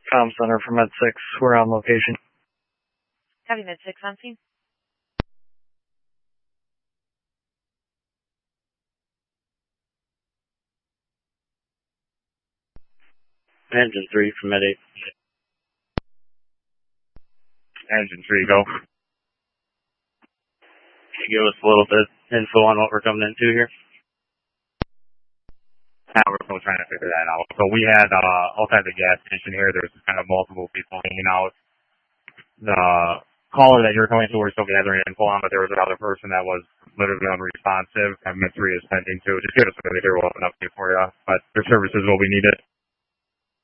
Comm Center for Med 6. We're on location. Copy, Med 6 on scene. Engine 3 from Med 8. Engine 3, go. Can you give us a little bit info on what we're coming into here? Yeah, we're still trying to figure that out. So we had all kinds of gas station here. There's kind of multiple people hanging out. The caller that you're coming to, we're still gathering info on, but there was another person that was literally unresponsive. And Med 3 is pending too. Just give us a minute here. We'll have an update for you. But their services will be needed.